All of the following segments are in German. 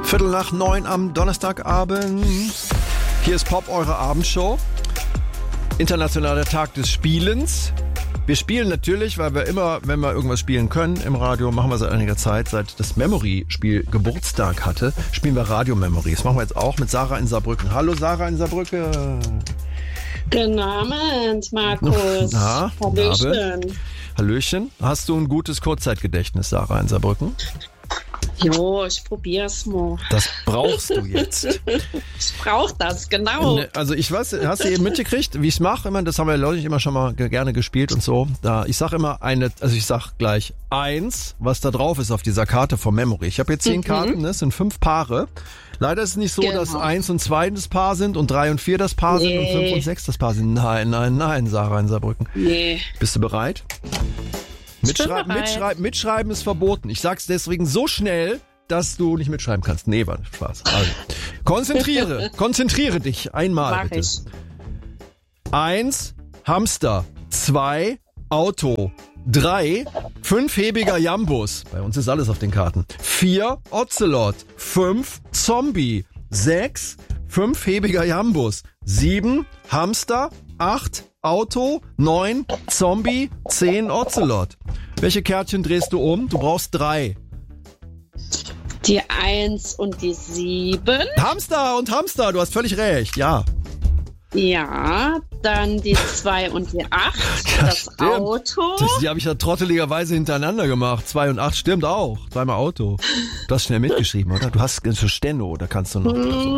8:45 am Donnerstagabend. Hier ist Pop, eure Abendshow. Internationaler Tag des Spielens. Wir spielen natürlich, weil wir immer, wenn wir irgendwas spielen können im Radio, machen wir seit einiger Zeit, seit das Memory-Spiel Geburtstag hatte, spielen wir Radio-Memory. Das machen wir jetzt auch mit Sarah in Saarbrücken. Hallo Sarah in Saarbrücken. Guten Abend, Markus. Na, Hallöchen. Hallöchen. Hast du ein gutes Kurzzeitgedächtnis, Sarah in Saarbrücken? Jo, ich probier's mal. Das brauchst du jetzt. Ich brauch das, genau. Also ich weiß, hast du eben mitgekriegt, wie ich es mache? Das haben wir Leute immer schon mal gerne gespielt und so. Ich sag immer ich sag gleich 1, was da drauf ist auf dieser Karte vom Memory. Ich habe jetzt 10 Karten, das sind 5 Paare. Leider ist es nicht so, dass 1 und 2 das Paar sind und 3 und 4 das Paar sind und 5 und 6 das Paar sind. Nein, Sarah in Saarbrücken. Nee. Bist du bereit? Mitschreiben ist verboten. Ich sag's deswegen so schnell, dass du nicht mitschreiben kannst. Nee, war Spaß. Also, konzentriere dich einmal Mach bitte. ich. 1, Hamster. 2, Auto. 3, 5-hebiger Jambus. Bei uns ist alles auf den Karten. 4, Ocelot. 5, Zombie. 6, 5-hebiger Jambus. 7, Hamster. 8, Auto. 9, Zombie. 10, Ocelot. Welche Kärtchen drehst du um? Du brauchst 3. Die 1 und die 7. Hamster, du hast völlig recht, ja. Ja, dann die 2 und die 8. Ja, das stimmt. Auto. Die habe ich ja trotteligerweise hintereinander gemacht. 2 und 8 stimmt auch. 2-mal Auto. Du hast schnell mitgeschrieben, oder? Du hast für Steno, oder kannst du noch?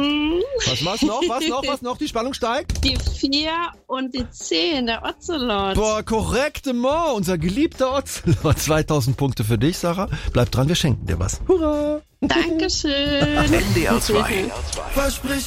Was noch? Die Spannung steigt? Die 4 und die 10, der Ocelot. Boah, korrektement. Unser geliebter Ocelot. 2000 Punkte für dich, Sarah. Bleib dran, wir schenken dir was. Hurra! Dankeschön. NDR 2. Versprich